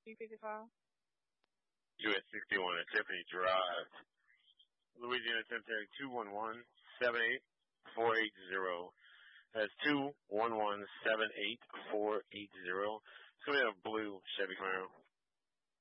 G55. US 61 at Tiffany Drive. Louisiana Cemetery 211-78480. That's 211-78480. It's going to be a blue Chevy Camaro.